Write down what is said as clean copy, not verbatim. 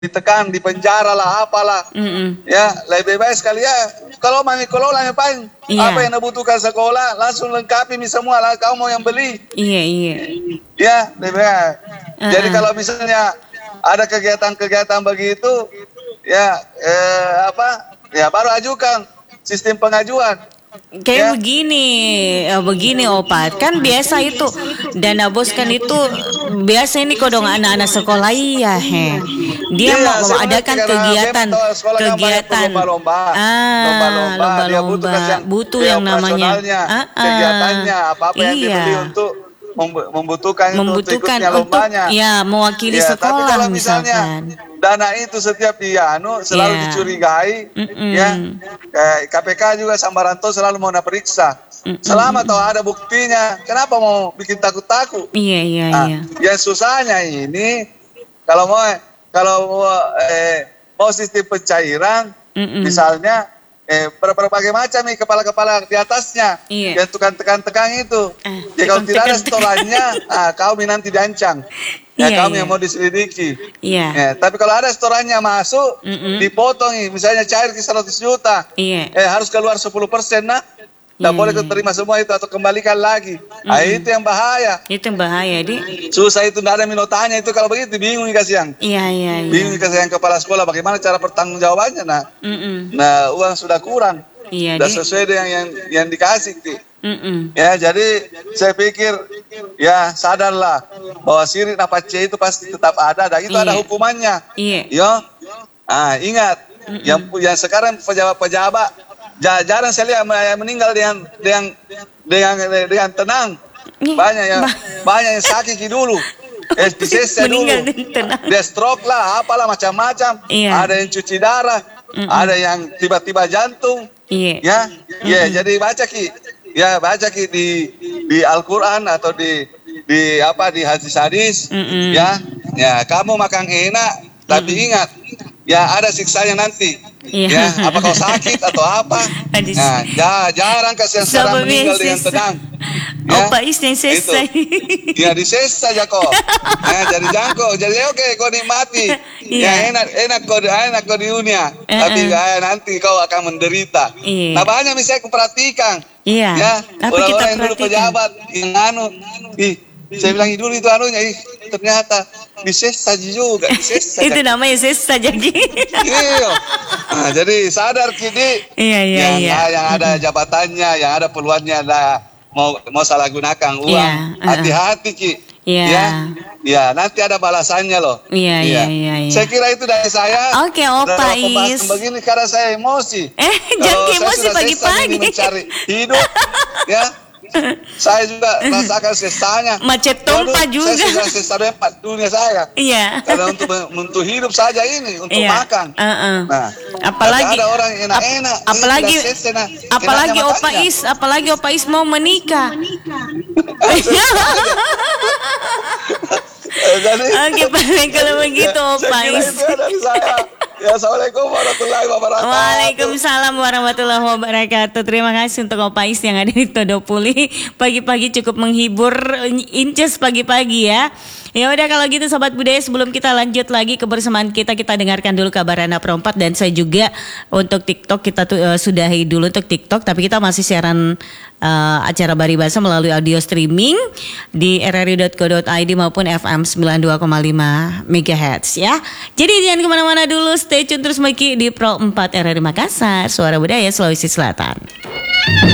ditekan, di penjara lah, apalah. Ya, lebih baik sekali ya. Kalau mami kelola ngapain? Iya. Apa yang dibutuhkan sekolah, langsung lengkapi semua lah. Kamu mau yang beli. Iya. Ya, lebih baik. Jadi kalau misalnya ada kegiatan-kegiatan begitu, ya ya baru ajukan sistem pengajuan. Kayak begini Opat, kan biasa itu dana bos kan itu biasa ini kodong anak-anak sekolah dia mau adakan kegiatan lomba-lomba, butuh yang namanya kegiatannya apa yang dibeli untuk membutuhkan untuk ikutnya lombanya. Ya, mewakili sekolah. Tapi kalau misalnya dana itu setiap selalu dicurigai, ya. KPK juga Sambaranto selalu mau periksa. Selama tahu ada buktinya, kenapa mau bikin takut-takut? Iya. Yang susahnya ini kalau mau sistem pencairan, misalnya berbagai macam nih kepala-kepala di atasnya yang tukang tekan itu. Ya kalau tidak ada setorannya, kau nanti diancam. Kami yang mau diselidiki. Tapi kalau ada setorannya masuk, dipotong misalnya cair ke 100 juta. Harus keluar 10% nah. Tidak boleh terima semua itu atau kembalikan lagi. Itu yang bahaya. Susah itu, tidak ada minotanya itu kalau begitu bingung kasihan. Bingung kasihan kepala sekolah bagaimana cara pertanggungjawabannya nah uang sudah kurang. Sudah sesuai dengan yang dikasih. Ya, jadi saya pikir ya sadarlah bahwa sirik napace itu pasti tetap ada dan itu ada hukumannya. Ingat yang sekarang pejabat jarang saya lihat meninggal dengan tenang. Banyak yang sakit dulu. Disesa dulu. Dia stroke lah, apalah macam-macam. Ada yang cuci darah, ada yang tiba-tiba jantung. Jadi baca ki di Al-Qur'an atau di hadis-hadis ya kamu makan enak tapi ingat ya ada siksanya nanti. Apa kau sakit atau apa? Jarang kasihan sekarang meninggal dengan tenang. Opa yang sesai. Disesa aja kok. Jadi jangkau, jadi oke kau nikmati. Enak kau di dunia. Tapi nanti kau akan menderita. Nah banyak misalnya aku perhatikan. Orang-orang yang dulu pejabat yang saya bilang dulu itu ternyata disesa juga. Itu namanya sesa jadi. Jadi sadar kini yang ada jabatannya, yang ada peluangnya mau salah gunakan uang. Hati-hati ki. Nanti ada balasannya loh. Saya kira itu dari saya. Oke, Opa Is. Begini karena saya emosi. Jangan emosi pagi-pagi. Mencari hidup, saya juga rasakan sesanya. Macet tompa juga. Saya sudah sesa dunia saya. Karena untuk hidup saja ini, untuk makan. Nah, apalagi ada orang enak-enak. Apalagi Opa Is mau menikah. Oke, baik kalau begitu Opa Is. Ya, Assalamualaikum warahmatullahi wabarakatuh. Waalaikumsalam warahmatullahi wabarakatuh. Terima kasih untuk Opa Is yang ada di Todopuli. Pagi-pagi cukup menghibur, inces pagi-pagi ya. Ya udah kalau gitu Sobat Budaya, sebelum kita lanjut lagi kebersamaan kita dengarkan dulu kabar anak perempat. Dan saya juga untuk TikTok kita sudahi dulu untuk TikTok, tapi kita masih siaran acara Baribasa melalui audio streaming di rri.co.id maupun FM 92,5 MHz ya. Jadi jangan kemana-mana dulu, stay tune terus di Pro 4 RRI Makassar, Suara Budaya Sulawesi Selatan.